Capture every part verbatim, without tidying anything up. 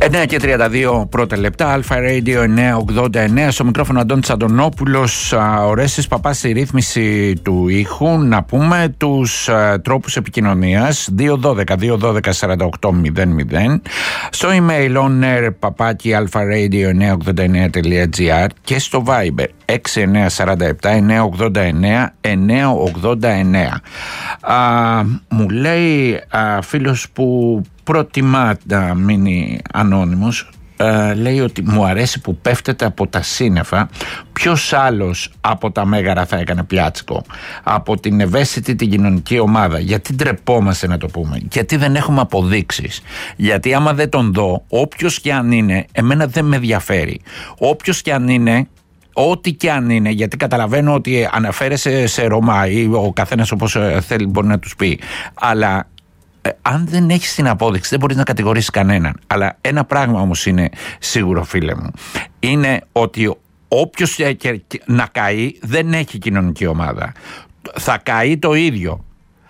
εννιά και τριάντα δύο πρώτα λεπτά, Αλφα Radio εννιακόσια ογδόντα εννέα, στο μικρόφωνο Αντώνης Αντωνόπουλος. Ο Ρέστης Παπάς στη ρύθμιση του ήχου. Να πούμε τους α, τρόπους επικοινωνίας: δύο δώδεκα δύο δώδεκα σαράντα οκτώ μηδέν μηδέν, στο email onair παπάκι αλφαραdio εννιακόσια ογδόντα εννέα τελεία τζι άρ και στο Viber έξι εννιά τέσσερα επτά εννιακόσια ογδόντα εννέα εννιακόσια ογδόντα εννέα. Α, μου λέει α, φίλος που προτιμά να μείνει ανώνυμος, ε, λέει ότι μου αρέσει που πέφτεται από τα σύννεφα. Ποιος άλλος από τα μέγαρα θα έκανε πιάτσικο? Από την ευαίσθητη την κοινωνική ομάδα. Γιατί ντρεπόμαστε να το πούμε? Γιατί δεν έχουμε αποδείξεις? Γιατί άμα δεν τον δω, όποιος και αν είναι, εμένα δεν με ενδιαφέρει. Όποιος και αν είναι, ό,τι και αν είναι, γιατί καταλαβαίνω ότι αναφέρεσαι σε Ρωμά ή ο καθένας όπως θέλει μπορεί να τους πει, αλλά Ε, αν δεν έχεις την απόδειξη δεν μπορείς να κατηγορήσεις κανέναν. Αλλά ένα πράγμα όμως είναι σίγουρο, φίλε μου, είναι ότι όποιος να καεί δεν έχει κοινωνική ομάδα. Θα καεί το ίδιο.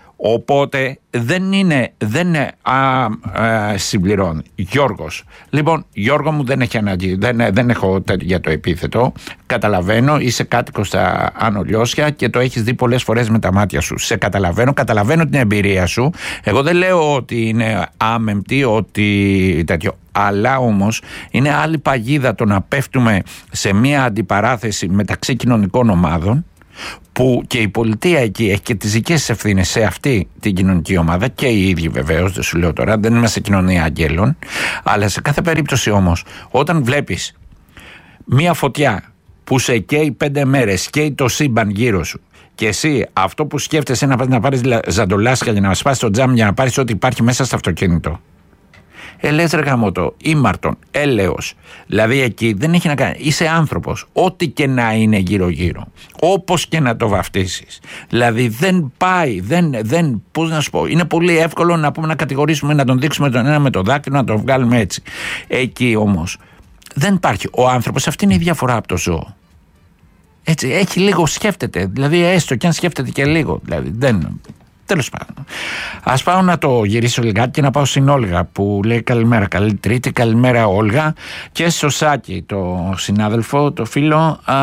Οπότε δεν είναι, δεν είναι α, α, συμπληρώνει. Γιώργος. Λοιπόν, Γιώργο μου, δεν έχει ανάγκη, δεν, δεν έχω για το επίθετο. Καταλαβαίνω, είσαι κάτοικος στα Άνω Λιώσια και το έχεις δει πολλές φορές με τα μάτια σου. Σε καταλαβαίνω, καταλαβαίνω την εμπειρία σου. Εγώ δεν λέω ότι είναι άμεμπτη, ότι τέτοιο. Αλλά όμως είναι άλλη παγίδα το να πέφτουμε σε μια αντιπαράθεση μεταξύ κοινωνικών ομάδων, που και η πολιτεία εκεί έχει και τις δικές της ευθύνες σε αυτή την κοινωνική ομάδα και οι ίδιοι βεβαίως, δεν σου λέω τώρα, δεν είμαστε κοινωνία αγγέλων, αλλά σε κάθε περίπτωση όμως όταν βλέπεις μία φωτιά που σε καίει πέντε μέρες, καίει το σύμπαν γύρω σου και εσύ αυτό που σκέφτεσαι να, να πάρεις ζαντολάσια για να σπάσεις το τζάμι για να πάρεις ό,τι υπάρχει μέσα στο αυτοκίνητο, Ε, λες ρε γαμώτο, ήμαρτον, έλεος. Δηλαδή εκεί δεν έχει να κάνει. Είσαι άνθρωπος, ό,τι και να είναι γύρω-γύρω, όπως και να το βαφτίσεις. Δηλαδή δεν πάει, δεν, δεν, πώς να σου πω. Είναι πολύ εύκολο να πούμε να κατηγορήσουμε, να τον δείξουμε τον ένα με το δάκτυλο, να τον βγάλουμε έτσι. Εκεί όμως δεν υπάρχει. Ο άνθρωπος, αυτή είναι η διαφορά από το ζώο. Έτσι, έχει λίγο, σκέφτεται. Δηλαδή έστω και αν σκέφτεται και λίγο. Δηλαδή δεν. Τέλος πάντων. Ας πάω να το γυρίσω λιγάκι και να πάω στην Όλγα που λέει καλημέρα, καλή Τρίτη, καλημέρα Όλγα, και στο Σάκη, το συνάδελφο, το φίλο α,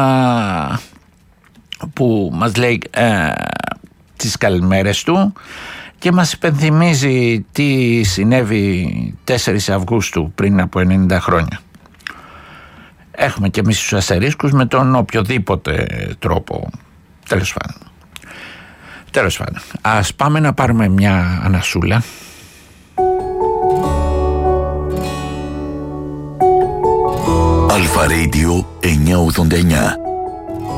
που μας λέει α, τις καλημέρες του και μας υπενθυμίζει τι συνέβη τέσσερις Αυγούστου πριν από ενενήντα χρόνια. Έχουμε και εμείς τους αστερίσκους με τον οποιοδήποτε τρόπο. Τέλος πάντων. Τέλος πάντων, ας πάμε να πάρουμε μια ανασούλα. Αλφα Radio εννιακόσια ογδόντα εννέα.